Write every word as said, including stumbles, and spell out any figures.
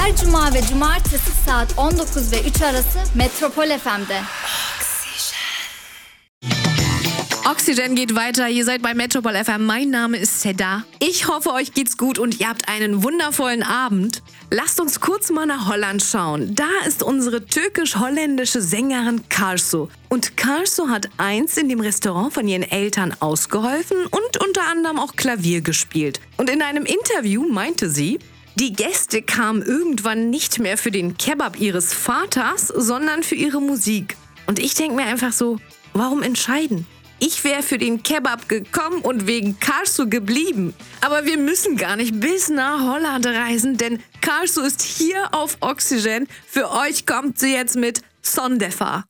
Her cuma ve cumartesi saat on dokuz ve üç arası Metropol F M'de. Oxygen geht weiter. Ihr seid bei Metropol F M. Mein Name ist Seda. Ich hoffe, euch geht's gut und ihr habt einen wundervollen Abend. Lasst uns kurz mal nach Holland schauen. Da ist unsere türkisch-holländische Sängerin Karsu. Und Karsu hat einst in dem Restaurant von ihren Eltern ausgeholfen und unter anderem auch Klavier gespielt. Und in einem Interview meinte sie, die Gäste kamen irgendwann nicht mehr für den Kebab ihres Vaters, sondern für ihre Musik. Und ich denke mir einfach so, warum entscheiden? Ich wäre für den Kebab gekommen und wegen Karsu geblieben. Aber wir müssen gar nicht bis nach Holland reisen, denn Karsu ist hier auf Oxygen. Für euch kommt sie jetzt mit Sondefa.